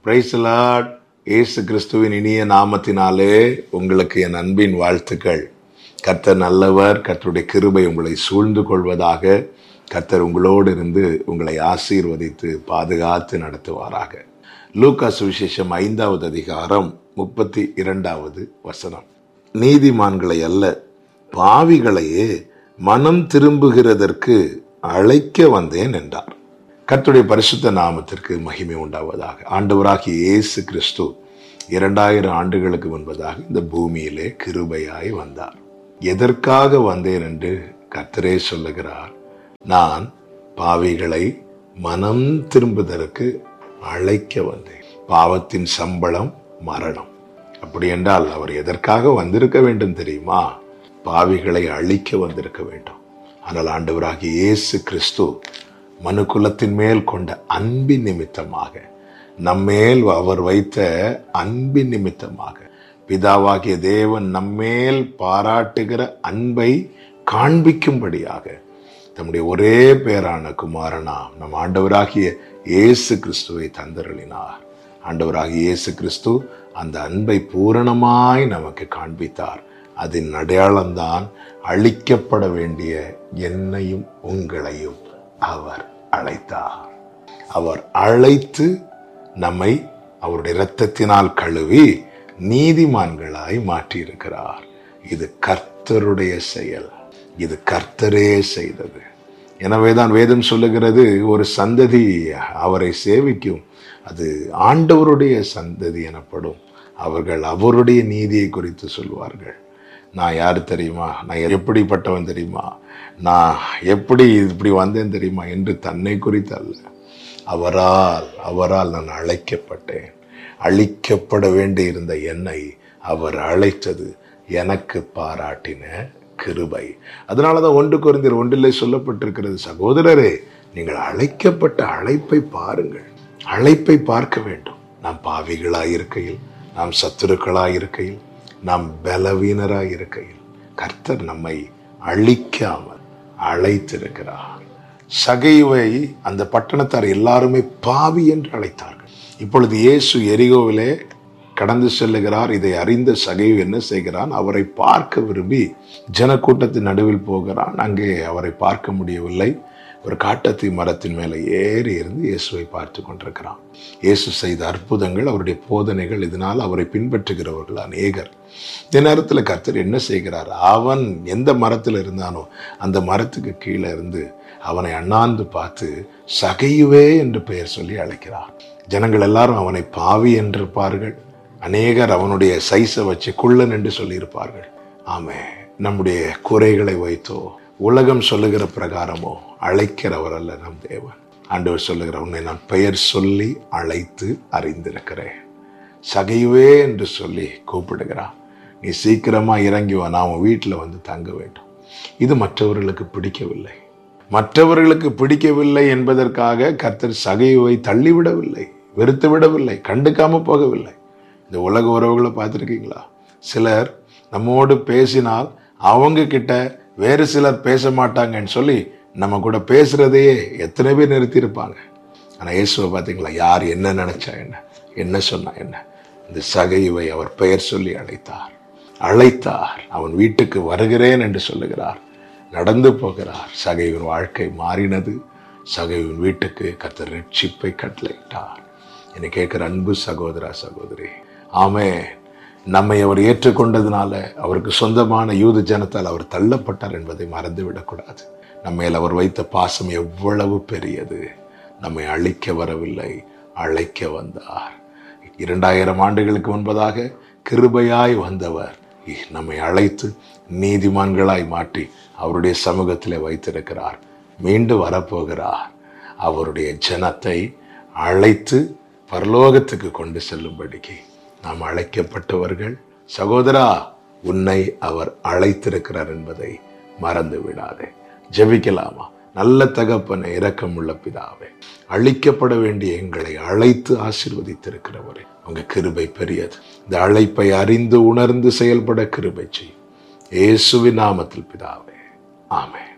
Praise the Lord. இயேசு கிறிஸ்துவின் இனிய நாமத்தினாலே உங்களுக்கு என் அன்பின் வாழ்த்துக்கள். கர்த்தர் நல்லவர். கர்த்தருடைய கிருபை உங்களை சூழ்ந்து கொள்வதாக. கர்த்தர் உங்களோடு இருந்து உங்களை ஆசீர்வதித்து பாதுகாத்து நடத்துவாராக. லூக்கா சுவிசேஷம் 5வது அதிகாரம் 32வது வசனம். நீதிமான்களை அல்ல, பாவிகளையே மனம் திரும்புகிறதற்கு அழைக்க வந்தேன் என்றார். கர்த்தருடைய பரிசுத்த நாமத்திற்கு மகிமை உண்டாவதாக. ஆண்டவராகிய இயேசு கிறிஸ்து 2000 ஆண்டுகளுக்கு முன்பதாக இந்த பூமியிலே கிருபையாய் வந்தார். எதற்காக வந்தேன் என்று கர்த்தரே சொல்லுகிறார். நான் பாவிகளை மனம் திரும்புவதற்கு அழைக்க வந்தேன். பாவத்தின் சம்பளம் மரணம். அப்படி என்றால் அவர் எதற்காக வந்திருக்க வேண்டும் தெரியுமா? பாவிகளை அழிக்க வந்திருக்க வேண்டும். ஆனால் ஆண்டவராகிய இயேசு கிறிஸ்து மனுக்குலத்தின் மேல் கொண்ட அன்பின் நிமித்தமாக, நம்மேல் அவர் வைத்த அன்பின் நிமித்தமாக, பிதாவாகிய தேவன் நம்மேல் பாராட்டுகிற அன்பை காண்பிக்கும்படியாக தம்முடைய ஒரே பேரான குமாரனாம் நம் ஆண்டவராகிய இயேசு கிறிஸ்துவை தந்தருளினார். ஆண்டவராகிய இயேசு கிறிஸ்து அந்த அன்பை பூரணமாய் நமக்கு காண்பித்தார். அதன் அடையாளம்தான் அழிக்கப்பட வேண்டிய என்னையும் உங்களையும் அவர் அழைத்தார். அவர் அழைத்து நம்மை அவருடைய இரத்தத்தினால் கழுவி நீதிமான்களாய் மாற்றியிருக்கிறார். இது கர்த்தருடைய செயல். இது கர்த்தரே செய்தது. எனவேதான் வேதம் சொல்லுகிறது, ஒரு சந்ததி அவரை சேவிக்கும், அது ஆண்டவருடைய சந்ததி எனப்படும். அவர்கள் அவருடைய நீதியை குறித்து சொல்வார்கள். நான் யாரு தெரியுமா, நான் எப்படிப்பட்டவன் தெரியுமா, நான் எப்படி இப்படி வந்தேன் தெரியுமா என்று தன்னை குறித்து அல்ல, அவரால் நான் அழைக்கப்பட்டேன். அழிக்கப்பட வேண்டி இருந்த என்னை அவர் அழைத்தது எனக்கு பாராட்டின கிருபை. அதனாலதான் 1 கொரிந்தியர் 1 சொல்லப்பட்டிருக்கிறது, சகோதரரே நீங்கள் அழைக்கப்பட்ட அழைப்பை பாருங்கள். அழைப்பை பார்க்க வேண்டும். நாம் பாவிகளாயிருக்கையில், நாம் சத்துருக்களாயிருக்கையில், நாம் பலவீனராயிருக்கையில் கர்த்தர் நம்மை அழிக்காமல் அழைத்திருக்கிறார். சகைவை அந்த பட்டணத்தார் எல்லாருமே பாவி என்று அழைத்தார்கள். இப்பொழுது இயேசு எரிகோவிலே கடந்து செல்லுகிறார். இதை அறிந்த சகைவு என்ன செய்கிறான்? அவரை பார்க்க விரும்பி ஜனக்கூட்டத்தின் நடுவில் போகிறான். அங்கே அவரை பார்க்க முடியவில்லை. ஒரு காட்டத்தி மரத்தின் மேலே ஏறி இருந்து இயேசுவை பார்த்து கொண்டிருக்கிறான். இயேசு செய்த அற்புதங்கள், அவருடைய போதனைகள், இதனால் அவரை பின்பற்றுகிறவர்கள் அநேகர். இந்த நேரத்தில் கர்த்தர் என்ன செய்கிறார்? அவன் எந்த மரத்தில் இருந்தானோ அந்த மரத்துக்கு கீழே இருந்து அவனை அண்ணாந்து பார்த்து சகையுவே என்று பெயர் சொல்லி அழைக்கிறார். ஜனங்கள் எல்லாரும் அவனை பாவி என்றிருப்பார்கள். அநேகர் அவனுடைய சைஸை வச்சு குள்ளன் என்று சொல்லியிருப்பார்கள். ஆமே, நம்முடைய குறைகளை வைத்தோ உலகம் சொல்லுகிற பிரகாரமோ அழைக்கிறவர் அல்ல நம் தேவன். ஆண்டவர் சொல்லுகிற, உன்னை நான் பெயர் சொல்லி அழைத்து அறிந்திருக்கிறேன். சகையுவே என்று சொல்லி கூப்பிடுகிறான். நீ சீக்கிரமா இறங்கி வா, நான் உன் வீட்டில் வந்து தங்க வேண்டும். இது மற்றவர்களுக்கு பிடிக்கவில்லை. மற்றவர்களுக்கு பிடிக்கவில்லை என்பதற்காக கர்த்தர் சகையுவை தள்ளிவிடவில்லை, வெறுத்து விடவில்லை, கண்டுக்காம போகவில்லை. இந்த உலக உறவுகளை பார்த்துருக்கீங்களா? சிலர் நம்மோடு பேசினால் அவங்க கிட்ட வேறு சிலர் பேச மாட்டாங்கன்னு சொல்லி நம்ம கூட பேசுறதையே எத்தனை பேர் நிறுத்தியிருப்பாங்க. ஆனால் இயேசுவை பார்த்தீங்களா? யார் என்ன நினைச்சா என்ன சொன்னா என்ன? இந்த சகையுவை அவர் பெயர் சொல்லி அழைத்தார். அவன் வீட்டுக்கு வருகிறேன் என்று சொல்லுகிறார். நடந்து போகிறார். சகைவின் வாழ்க்கை மாறினது. சகைவின் வீட்டுக்கு கர்த்தர் ரட்சிப்பை கட்டளையிட்டார். என்னை கேட்கிற அன்பு சகோதரா, சகோதரி, ஆமே, நம்மை அவர் ஏற்றுக்கொண்டதுனால அவருக்கு சொந்தமான யூத ஜனத்தால் அவர் தள்ளப்பட்டார் என்பதை மறந்து விடக்கூடாது. நம்மேல் அவர் வைத்த பாசம் எவ்வளவு பெரியது. நம்மை அழிக்க வரவில்லை, அழைக்க வந்தார். 2000 ஆண்டுகளுக்கு முன்பதாக கிருபையாய் வந்தவர் நம்மை அழைத்து நீதிமான்களாய் மாற்றி அவருடைய சமூகத்திலே வைத்திருக்கிறார். மீண்டும் வரப்போகிறார். அவருடைய ஜனத்தை அழைத்து பரலோகத்துக்கு கொண்டு செல்லும்படிக்கு நாம் அழைக்கப்பட்டவர்கள். சகோதரா, உன்னை அவர் அழைத்திருக்கிறார் என்பதை மறந்து விடாதே. ஜெபிக்கலாமா? நல்ல தகப்பனே, இரக்கமுள்ள பிதாவே, அழிக்கப்பட வேண்டிய எங்களை அழைத்து ஆசீர்வதித்திருக்கிறவரே, உங்க கிருபை பெரியது. இந்த அழைப்பை அறிந்து உணர்ந்து செயல்பட கிருபை செய்யும். இயேசுவின் நாமத்தில் பிதாவே, ஆமென்.